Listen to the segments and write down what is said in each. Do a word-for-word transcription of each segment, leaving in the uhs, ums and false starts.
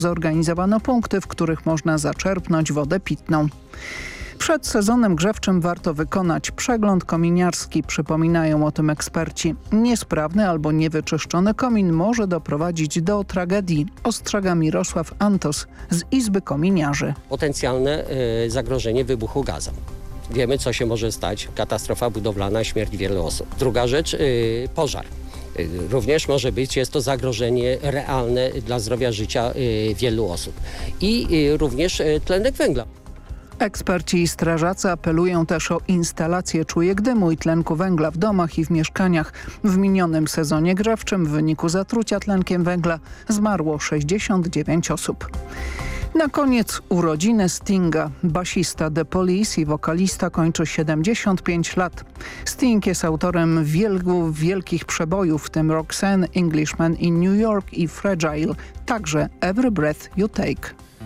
Zorganizowano punkty, w których można zaczerpnąć wodę pitną. Przed sezonem grzewczym warto wykonać przegląd kominiarski, przypominają o tym eksperci. Niesprawny albo niewyczyszczony komin może doprowadzić do tragedii, ostrzega Mirosław Antos z Izby Kominiarzy. Potencjalne y, zagrożenie wybuchu gazem. Wiemy, co się może stać. Katastrofa budowlana, śmierć wielu osób. Druga rzecz, y, pożar. Y, również może być, jest to zagrożenie realne dla zdrowia życia y, wielu osób. I y, również y, tlenek węgla. Eksperci i strażacy apelują też o instalację czujek dymu i tlenku węgla w domach i w mieszkaniach. W minionym sezonie grzewczym w wyniku zatrucia tlenkiem węgla zmarło sześćdziesiąt dziewięć osób. Na koniec urodziny Stinga. Basista The Police i wokalista kończy siedemdziesiąt pięć lat. Sting jest autorem wielu wielkich przebojów, w tym Roxanne, Englishman in New York i Fragile, także Every Breath You Take.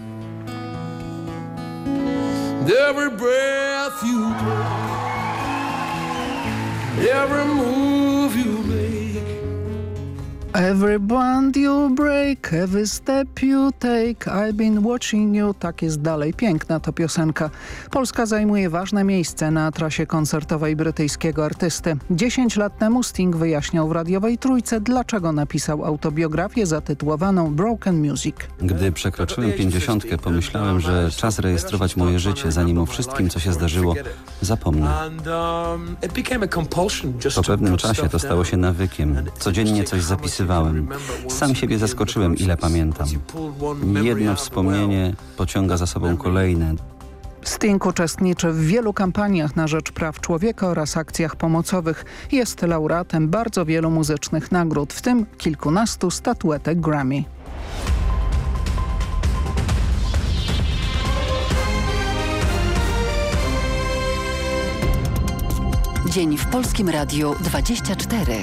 Every breath you take, every move you make, Every bond you break, every step you take, I've been watching you. Tak jest dalej. Piękna to piosenka. Polska zajmuje ważne miejsce na trasie koncertowej brytyjskiego artysty. Dziesięć lat temu Sting wyjaśniał w radiowej Trójce, dlaczego napisał autobiografię zatytułowaną Broken Music. Gdy przekroczyłem pięćdziesiątkę, pomyślałem, że czas rejestrować moje życie, zanim o wszystkim, co się zdarzyło, zapomnę. Po pewnym czasie to stało się nawykiem. Codziennie coś zapisywałem. Sam siebie zaskoczyłem, ile pamiętam. Jedno wspomnienie pociąga za sobą kolejne. Sting uczestniczy w wielu kampaniach na rzecz praw człowieka oraz akcjach pomocowych. Jest laureatem bardzo wielu muzycznych nagród, w tym kilkunastu statuetek Grammy. Dzień w Polskim Radiu dwadzieścia cztery.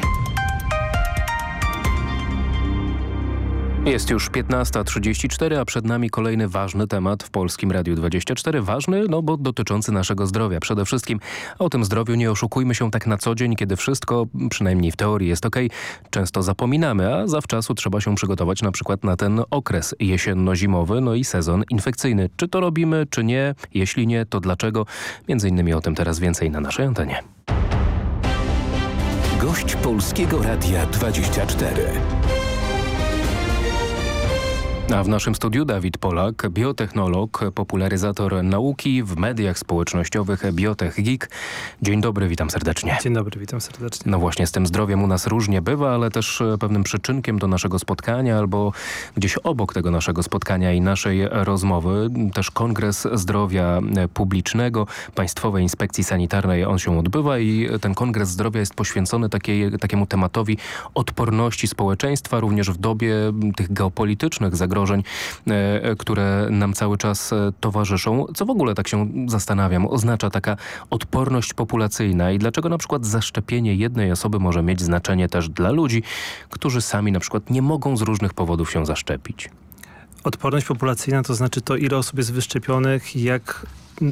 Jest już piętnasta trzydzieści cztery, a przed nami kolejny ważny temat w Polskim Radiu dwadzieścia cztery. Ważny, no bo dotyczący naszego zdrowia. Przede wszystkim o tym zdrowiu nie oszukujmy się tak na co dzień, kiedy wszystko, przynajmniej w teorii, jest okej. Często zapominamy, a zawczasu trzeba się przygotować na przykład na ten okres jesienno-zimowy, no i sezon infekcyjny. Czy to robimy, czy nie? Jeśli nie, to dlaczego? Między innymi o tym teraz więcej na naszej antenie. Gość Polskiego Radia dwadzieścia cztery. A w naszym studiu Dawid Polak, biotechnolog, popularyzator nauki w mediach społecznościowych Biotech Geek. Dzień dobry, witam serdecznie. Dzień dobry, witam serdecznie. No właśnie, z tym zdrowiem u nas różnie bywa, ale też pewnym przyczynkiem do naszego spotkania albo gdzieś obok tego naszego spotkania i naszej rozmowy też Kongres Zdrowia Publicznego Państwowej Inspekcji Sanitarnej. On się odbywa i ten Kongres Zdrowia jest poświęcony takiej, takiemu tematowi odporności społeczeństwa, również w dobie tych geopolitycznych zagrożeń, które nam cały czas towarzyszą. Co w ogóle, tak się zastanawiam, oznacza taka odporność populacyjna i dlaczego na przykład zaszczepienie jednej osoby może mieć znaczenie też dla ludzi, którzy sami na przykład nie mogą z różnych powodów się zaszczepić? Odporność populacyjna to znaczy to, ile osób jest wyszczepionych, jak...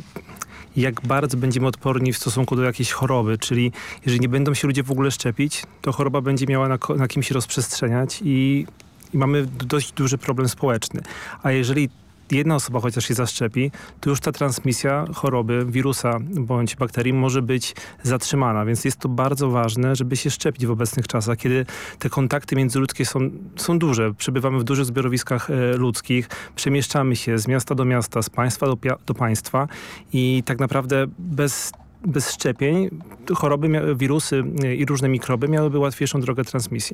jak bardzo będziemy odporni w stosunku do jakiejś choroby, czyli jeżeli nie będą się ludzie w ogóle szczepić, to choroba będzie miała na, na kimś się rozprzestrzeniać i I mamy dość duży problem społeczny. A jeżeli jedna osoba chociaż się zaszczepi, to już ta transmisja choroby, wirusa bądź bakterii może być zatrzymana. Więc jest to bardzo ważne, żeby się szczepić w obecnych czasach, kiedy te kontakty międzyludzkie są, są duże. Przebywamy w dużych zbiorowiskach e, ludzkich, przemieszczamy się z miasta do miasta, z państwa do, do państwa i tak naprawdę bez bez szczepień choroby, wirusy i różne mikroby miałyby łatwiejszą drogę transmisji.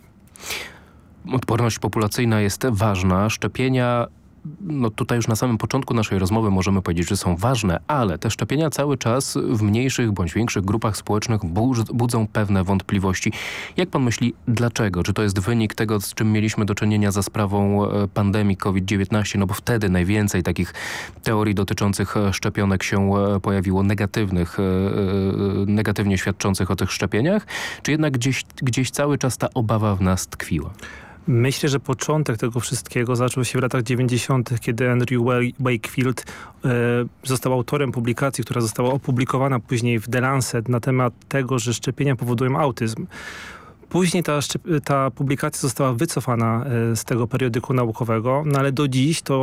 Odporność populacyjna jest ważna. Szczepienia, no tutaj już na samym początku naszej rozmowy możemy powiedzieć, że są ważne, ale te szczepienia cały czas w mniejszych bądź większych grupach społecznych budzą pewne wątpliwości. Jak pan myśli, dlaczego? Czy to jest wynik tego, z czym mieliśmy do czynienia za sprawą pandemii COVID dziewiętnaście? No bo wtedy najwięcej takich teorii dotyczących szczepionek się pojawiło, negatywnych, negatywnie świadczących o tych szczepieniach. Czy jednak gdzieś, gdzieś cały czas ta obawa w nas tkwiła? Myślę, że początek tego wszystkiego zaczął się w latach dziewięćdziesiątych, kiedy Andrew Wakefield e, został autorem publikacji, która została opublikowana później w The Lancet na temat tego, że szczepienia powodują autyzm. Później ta, ta publikacja została wycofana z tego periodyku naukowego, no ale do dziś to